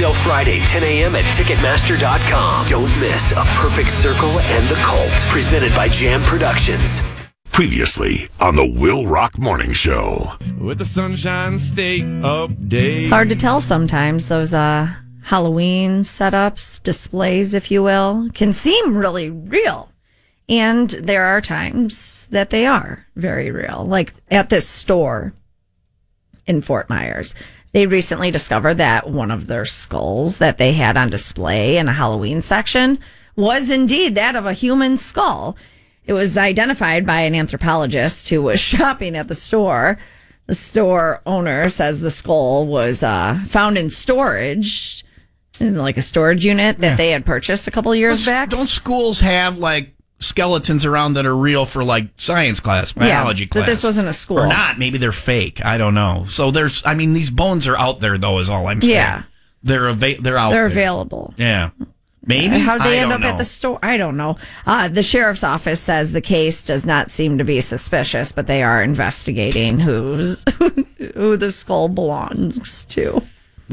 sale Friday, 10 a.m. at Ticketmaster.com. Don't miss A Perfect Circle and The Cult, presented by Jam Productions. Previously on the Will Rock Morning Show. With the Sunshine State update. It's hard to tell sometimes. Those Halloween setups, displays, if you will, can seem really real. And there are times that they are very real. Like at this store in Fort Myers, they recently discovered that one of their skulls that they had on display in a Halloween section was indeed that of a human skull. It was identified by an anthropologist who was shopping at the store. The store owner says the skull was found in storage, in like a storage unit that they had purchased a couple of years back. Don't schools have like skeletons around that are real for like science class, biology class? But this wasn't a school. Or not. Maybe they're fake. I don't know. So these bones are out there though, is all I'm saying. Yeah. They're out there. They're available. Yeah. Maybe. How'd they end up know. at the store? I don't know. The sheriff's office says the case does not seem to be suspicious, but they are investigating who the skull belongs to.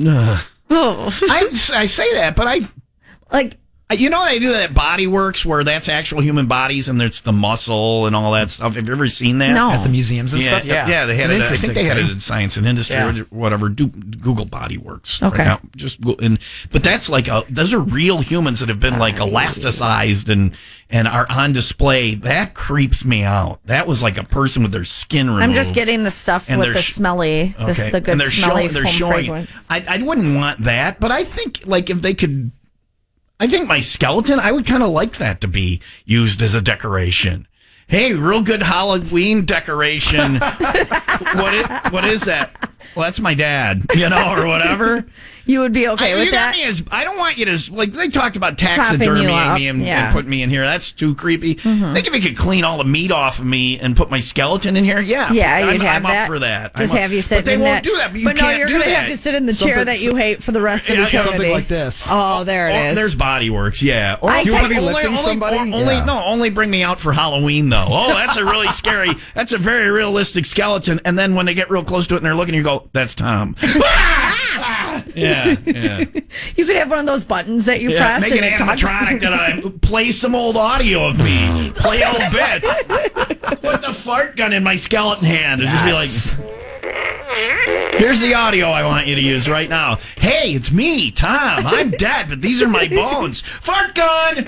I say that, but you know, they do that at Body Works where that's actual human bodies and there's the muscle and all that stuff. Have you ever seen that? No. At the museums and stuff? Yeah, they had it. I think they had it in Science and Industry or whatever. Google Body Works. Okay. Right now. But that's like those are real humans that have been like elasticized and are on display. That creeps me out. That was like a person with their skin removed. I'm just getting the stuff And with they're the smelly, the good and they're smelly they're home showing. fragrance. I wouldn't want that, but I think like if they could. I think my skeleton, I would kind of like that to be used as a decoration. Hey, real good Halloween decoration. What is that? Well, that's my dad, or whatever. You would be okay with that? I don't want you to, like, they talked about taxidermying me and putting me in here. That's too creepy. I think if you could clean all the meat off of me and put my skeleton in here, yeah. Yeah, you'd have I'm that. up for that. Just have you sit but in that. But they won't do that. But you no, can't you're do going to that. have to sit in the chair that you hate for the rest of eternity. Something like this. Oh, there it is. There's Body Works, yeah. Do you want to be lifting somebody? Only bring me out for Halloween, though. Oh, that's a really scary, that's a very realistic skeleton. And then when they get real close to it and they're looking, you go, that's Tom. Yeah. You could have one of those buttons that you press. Make an animatronic that I play some old audio of me. Play old bits. Put the fart gun in my skeleton hand and just be like... Here's the audio I want you to use right now. Hey, it's me, Tom. I'm dead, but these are my bones. Fart gun!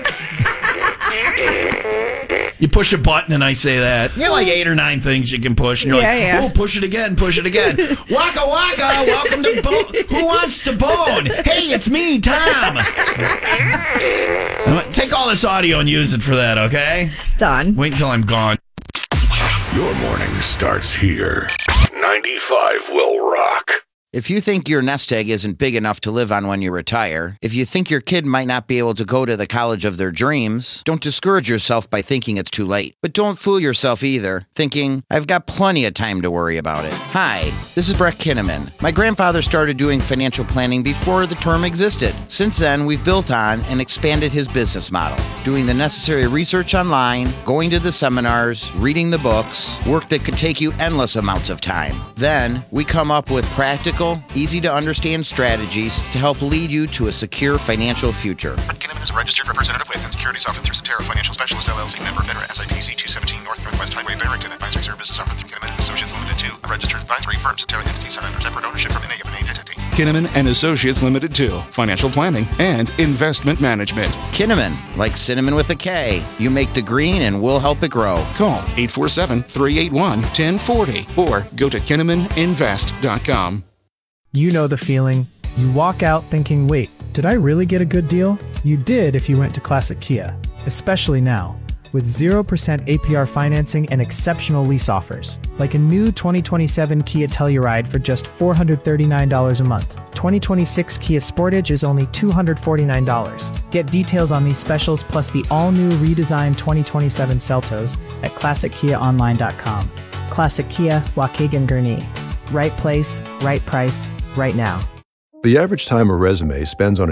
You push a button and I say that. You have like 8 or 9 things you can push. And you're oh, push it again. Waka waka, welcome to Who Wants to Bone? Hey, it's me, Tom. Take all this audio and use it for that, okay? Done. Wait until I'm gone. Your morning starts here. 95 will rock. If you think your nest egg isn't big enough to live on when you retire, if you think your kid might not be able to go to the college of their dreams, don't discourage yourself by thinking it's too late. But don't fool yourself either, thinking, I've got plenty of time to worry about it. Hi, this is Brett Kinnaman. My grandfather started doing financial planning before the term existed. Since then, we've built on and expanded his business model, doing the necessary research online, going to the seminars, reading the books, work that could take you endless amounts of time. Then, we come up with practical, easy-to-understand strategies to help lead you to a secure financial future. Kinnaman is a registered representative with and securities offered through Cetera Financial Specialist LLC, member FINRA, SIPC 217 Northwest Highway, Barrington. Advisory services offered through Kinnaman & Associates Limited 2, a registered advisory firm. Cetera entities are under separate ownership from any given entity. Kinnaman & Associates Limited 2, financial planning and investment management. Kinnaman, like cinnamon with a K. You make the green and we'll help it grow. Call 847-381-1040 or go to KinnamanInvest.com. You know the feeling. You walk out thinking, wait, did I really get a good deal? You did if you went to Classic Kia, especially now, with 0% APR financing and exceptional lease offers, like a new 2027 Kia Telluride for just $439 a month. 2026 Kia Sportage is only $249. Get details on these specials plus the all-new redesigned 2027 Seltos at ClassicKiaOnline.com. Classic Kia, Waukegan Gurnee. Right place, right price, right now. The average time a resume spends on